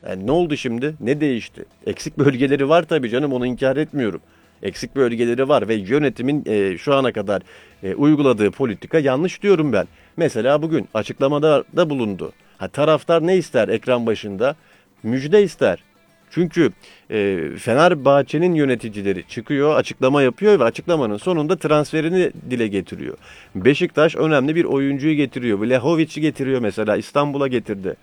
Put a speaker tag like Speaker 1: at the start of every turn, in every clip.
Speaker 1: Yani ne oldu şimdi? Ne değişti? Eksik bölgeleri var tabii canım, onu inkar etmiyorum. Eksik bölgeleri var ve yönetimin şu ana kadar uyguladığı politika yanlış diyorum ben. Mesela bugün açıklamada da bulundu. Ha, taraftar ne ister ekran başında? Müjde ister. Çünkü Fenerbahçe'nin yöneticileri çıkıyor, açıklama yapıyor ve açıklamanın sonunda transferini dile getiriyor. Beşiktaş önemli bir oyuncuyu getiriyor. Vlahovic'i getiriyor mesela, İstanbul'a getirdi.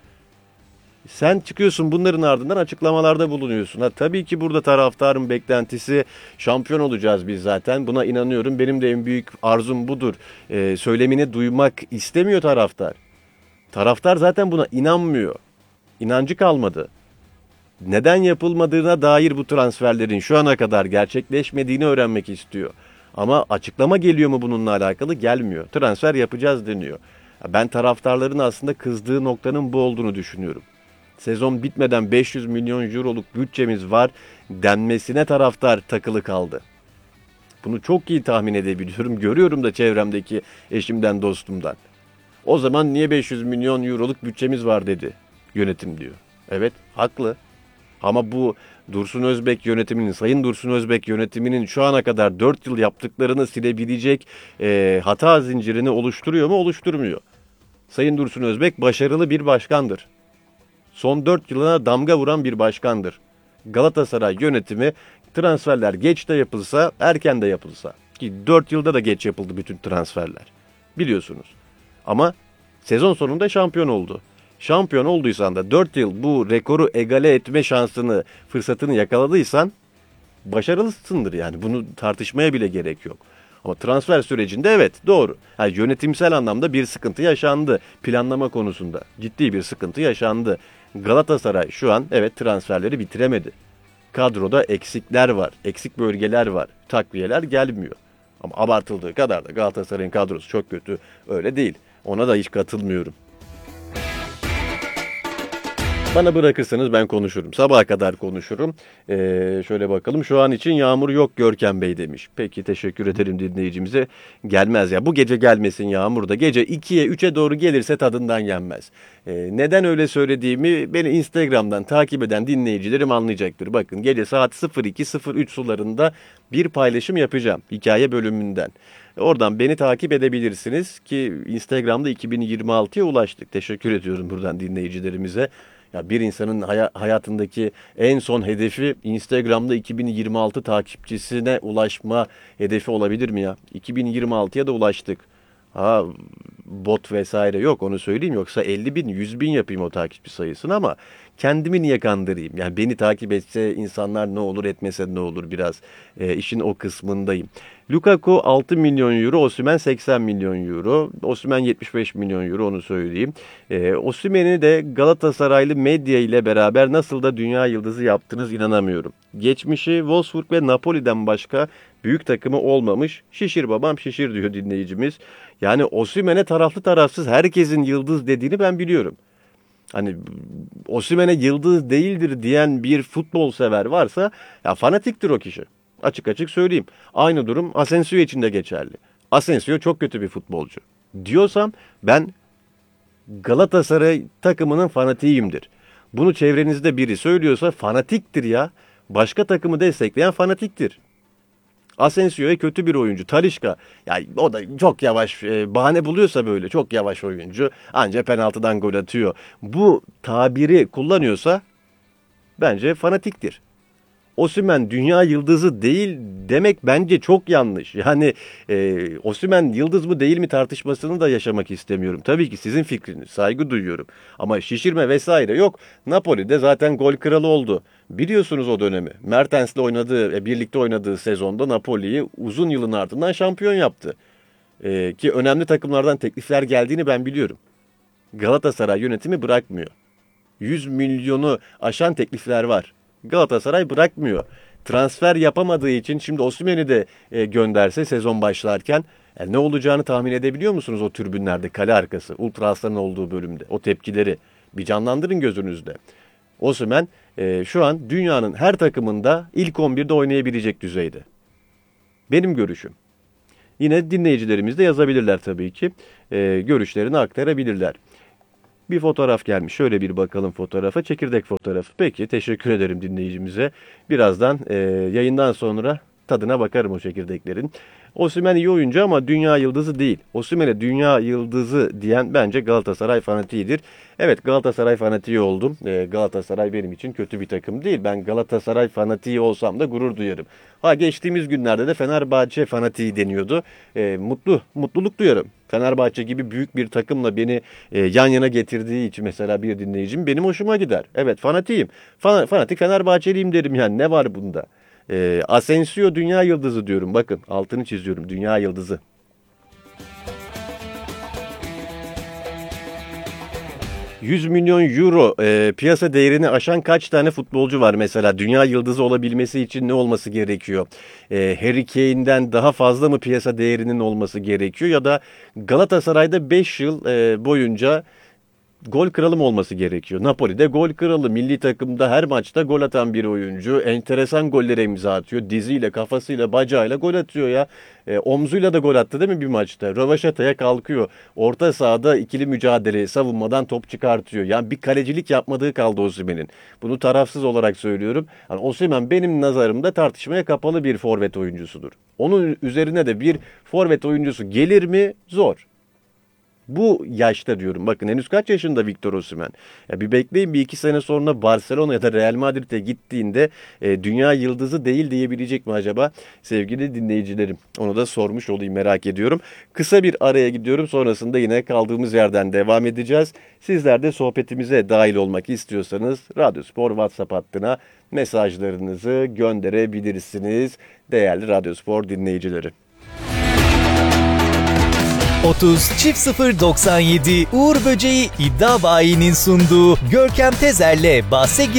Speaker 1: Sen çıkıyorsun bunların ardından açıklamalarda bulunuyorsun. Ha, tabii ki burada taraftarın beklentisi şampiyon olacağız biz zaten. Buna inanıyorum. Benim de en büyük arzum budur. Söylemini duymak istemiyor taraftar. Taraftar zaten buna inanmıyor. İnancı kalmadı. Neden yapılmadığına dair bu transferlerin şu ana kadar gerçekleşmediğini öğrenmek istiyor. Ama açıklama geliyor mu bununla alakalı? Gelmiyor. Transfer yapacağız deniyor. Ben taraftarların aslında kızdığı noktanın bu olduğunu düşünüyorum. Sezon bitmeden 500 milyon euroluk bütçemiz var denmesine taraftar takılı kaldı. Bunu çok iyi tahmin edebiliyorum. Görüyorum da çevremdeki eşimden, dostumdan. O zaman niye 500 milyon euroluk bütçemiz var dedi yönetim diyor. Evet, haklı. Ama bu Dursun Özbek yönetiminin, Sayın Dursun Özbek yönetiminin şu ana kadar 4 yıl yaptıklarını silebilecek hata zincirini oluşturuyor mu? Oluşturmuyor. Sayın Dursun Özbek başarılı bir başkandır. Son 4 yılına damga vuran bir başkandır. Galatasaray yönetimi transferler geç de yapılsa, erken de yapılsa, ki 4 yılda da geç yapıldı bütün transferler, biliyorsunuz. Ama sezon sonunda şampiyon oldu. Şampiyon olduysan da 4 yıl bu rekoru egale etme şansını, fırsatını yakaladıysan başarılısındır yani. Bunu tartışmaya bile gerek yok. Ama transfer sürecinde evet, doğru. Yani yönetimsel anlamda bir sıkıntı yaşandı. Planlama konusunda ciddi bir sıkıntı yaşandı. Galatasaray şu an evet transferleri bitiremedi. Kadroda eksikler var. Eksik bölgeler var. Takviyeler gelmiyor. Ama abartıldığı kadar da Galatasaray'ın kadrosu çok kötü, öyle değil. Ona da hiç katılmıyorum. Bana bırakırsanız ben konuşurum. Sabaha kadar konuşurum. Şöyle bakalım. Şu an için yağmur yok Görkem Bey demiş. Peki, teşekkür ederim dinleyicimize. Gelmez ya. Bu gece gelmesin yağmur da. Gece 2'ye 3'e doğru gelirse tadından yenmez. Neden öyle söylediğimi beni Instagram'dan takip eden dinleyicilerim anlayacaktır. Bakın, gece saat 02.03 sularında bir paylaşım yapacağım. Hikaye bölümünden. Oradan beni takip edebilirsiniz ki Instagram'da 2026'ya ulaştık. Teşekkür ediyorum buradan dinleyicilerimize. Ya, bir insanın hayatındaki en son hedefi Instagram'da 2026 takipçisine ulaşma hedefi olabilir mi ya? 2026'ya da ulaştık. Ha, bot vesaire yok, onu söyleyeyim, yoksa 50 bin 100 bin yapayım o takipçi sayısını, ama kendimi niye kandırayım? Yani beni takip etse insanlar ne olur, etmese ne olur, biraz işin o kısmındayım. Lukaku 6 milyon euro, Osimhen 80 milyon euro. Osimhen 75 milyon euro, onu söyleyeyim. Osimhen'i de Galatasaraylı medya ile beraber nasıl da dünya yıldızı yaptınız inanamıyorum. Geçmişi Wolfsburg ve Napoli'den başka büyük takımı olmamış. Şişir babam şişir diyor dinleyicimiz. Yani Osimhen'e taraflı tarafsız herkesin yıldız dediğini ben biliyorum. Hani Osimhen'e yıldız değildir diyen bir futbol sever varsa ya fanatiktir o kişi. Açık açık söyleyeyim. Aynı durum Asensio için de geçerli. Asensio çok kötü bir futbolcu diyorsam ben Galatasaray takımının fanatiyimdir. Bunu çevrenizde biri söylüyorsa fanatiktir ya. Başka takımı destekleyen fanatiktir. Asensio'ya kötü bir oyuncu. Talisca, ya o da çok yavaş, bahane buluyorsa böyle çok yavaş oyuncu. Anca penaltıdan gol atıyor. Bu tabiri kullanıyorsa bence fanatiktir. Osimhen dünya yıldızı değil demek bence çok yanlış. Yani Osimhen yıldız mı değil mi tartışmasını da yaşamak istemiyorum. Tabii ki sizin fikriniz, saygı duyuyorum. Ama şişirme vesaire yok. Napoli'de zaten gol kralı oldu. Biliyorsunuz o dönemi. Mertens'le oynadığı, birlikte oynadığı sezonda Napoli'yi uzun yılın ardından şampiyon yaptı. Ki önemli takımlardan teklifler geldiğini ben biliyorum. Galatasaray yönetimi bırakmıyor. 100 milyonu aşan teklifler var. Galatasaray bırakmıyor. Transfer yapamadığı için şimdi Osimhen'i de gönderse sezon başlarken ne olacağını tahmin edebiliyor musunuz o tribünlerde, kale arkası, Ultra Aslan'ın olduğu bölümde? O tepkileri bir canlandırın gözünüzde. Osimhen şu an dünyanın her takımında ilk 11'de oynayabilecek düzeyde. Benim görüşüm. Yine dinleyicilerimiz de yazabilirler tabii ki. Görüşlerini aktarabilirler. Bir fotoğraf gelmiş. Şöyle bir bakalım fotoğrafa. Çekirdek fotoğrafı. Peki, teşekkür ederim dinleyicimize. Birazdan yayından sonra tadına bakarım o çekirdeklerin. Osimhen iyi oyuncu ama dünya yıldızı değil. Osimhen'e dünya yıldızı diyen bence Galatasaray fanatiğidir. Evet, Galatasaray fanatiği oldum. Galatasaray benim için kötü bir takım değil. Ben Galatasaray fanatiği olsam da gurur duyarım. Geçtiğimiz günlerde de Fenerbahçe fanatiği deniyordu. Mutluluk duyarım. Fenerbahçe gibi büyük bir takımla beni yan yana getirdiği için mesela bir dinleyicim benim hoşuma gider. Evet, fanatiyim. Fanatik Fenerbahçeliyim derim yani, ne var bunda? Asensio dünya yıldızı diyorum. Bakın, altını çiziyorum. Dünya yıldızı. €100 milyon piyasa değerini aşan kaç tane futbolcu var mesela? Dünya yıldızı olabilmesi için ne olması gerekiyor? Harry Kane'den daha fazla mı piyasa değerinin olması gerekiyor? Ya da Galatasaray'da 5 yıl boyunca gol kralı mı olması gerekiyor? Napoli'de gol kralı, milli takımda her maçta gol atan bir oyuncu. Enteresan gollere imza atıyor. Diziyle, kafasıyla, bacağıyla gol atıyor ya. Omzuyla da gol attı değil mi bir maçta? Rövaşataya kalkıyor. Orta sahada ikili mücadele, savunmadan top çıkartıyor. Yani bir kalecilik yapmadığı kaldı Osimhen'in. Bunu tarafsız olarak söylüyorum. Yani Osimhen benim nazarımda tartışmaya kapalı bir forvet oyuncusudur. Onun üzerine de bir forvet oyuncusu gelir mi? Zor. Bu yaşta diyorum. Bakın, henüz kaç yaşında Victor Osimhen? Ya bir bekleyin, bir iki sene sonra Barcelona ya da Real Madrid'e gittiğinde dünya yıldızı değil diyebilecek mi acaba sevgili dinleyicilerim? Onu da sormuş olayım, merak ediyorum. Kısa bir araya gidiyorum. Sonrasında yine kaldığımız yerden devam edeceğiz. Sizler de sohbetimize dahil olmak istiyorsanız Radyospor WhatsApp hattına mesajlarınızı gönderebilirsiniz değerli Radyospor dinleyicileri.
Speaker 2: 30 çift 097 Uğur Böceği İddia Bayi'nin sunduğu Görkem Tezer'le bahse